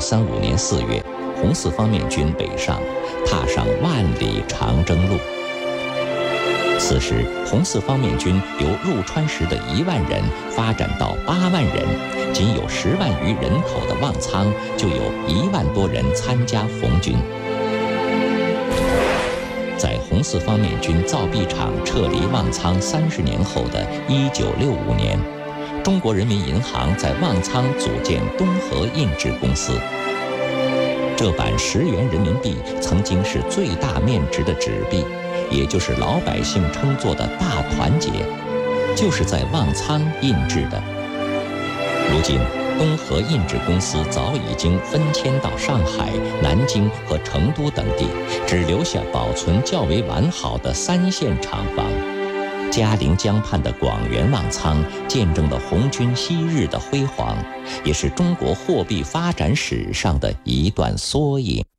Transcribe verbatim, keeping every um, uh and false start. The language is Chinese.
三五年四月，红四方面军北上，踏上万里长征路。此时，红四方面军由入川时的一万人发展到八万人，仅有十万余人口的望苍就有一万多人参加红军。在红四方面军造币厂撤离望苍三十年后的一九六五年，中国人民银行在望苍组建东和印制公司。这版十元人民币曾经是最大面值的纸币，也就是老百姓称作的大团结，就是在望苍印制的。如今，东和印制公司早已经分迁到上海、南京和成都等地，只留下保存较为完好的三线厂房。嘉陵江畔的广元望苍见证了红军昔日的辉煌，也是中国货币发展史上的一段缩影。